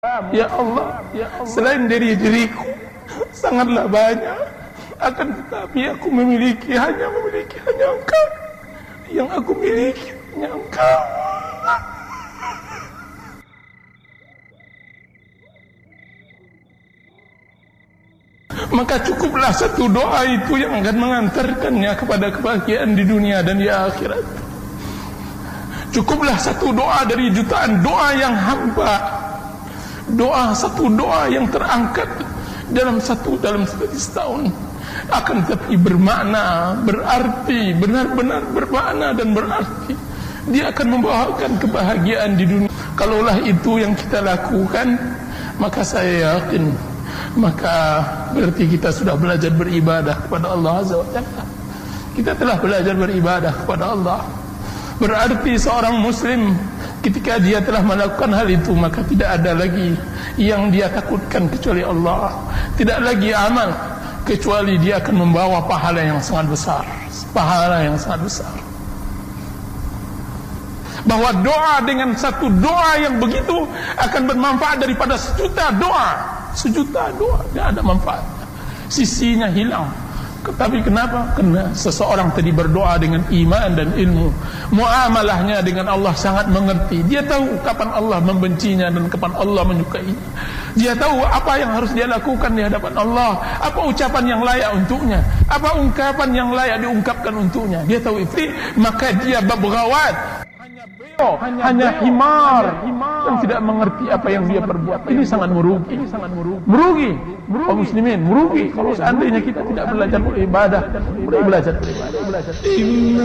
Ya Allah, selain dari diriku sangatlah banyak, akan tetapi aku hanya memiliki Engkau. Yang aku miliki hanya Engkau. Maka cukuplah satu doa itu yang akan mengantarkannya kepada kebahagiaan di dunia dan di akhirat. Cukuplah satu doa dari jutaan doa yang hamba. Satu doa yang terangkat dalam setahun, akan tetapi bermakna, berarti, benar-benar bermakna dan berarti. Dia akan membawakan kebahagiaan di dunia. Kalaulah itu yang kita lakukan, maka saya yakin, maka berarti kita sudah belajar beribadah kepada Allah Azza wa Jalla. Kita telah belajar beribadah kepada Allah. Berarti seorang muslim ketika dia telah melakukan hal itu, maka tidak ada lagi yang dia takutkan kecuali Allah. Tidak lagi amal kecuali dia akan membawa pahala yang sangat besar. Pahala yang sangat besar. Bahwa doa dengan satu doa yang begitu akan bermanfaat daripada sejuta doa. Sejuta doa tidak ada manfaatnya. Sisinya hilang. Tapi kenapa? Karena seseorang tadi berdoa dengan iman dan ilmu. Muamalahnya dengan Allah sangat mengerti. Dia tahu kapan Allah membencinya dan kapan Allah menyukainya. Dia tahu apa yang harus dia lakukan di hadapan Allah. Apa ucapan yang layak untuknya. Apa ungkapan yang layak diungkapkan untuknya. Dia tahu itu. Maka dia babgawat. Hanya himar yang tidak mengerti apa yang dia perbuat. Ini sangat merugi. Kaum muslimin merugi kalau seandainya kita tidak belajar beribadah.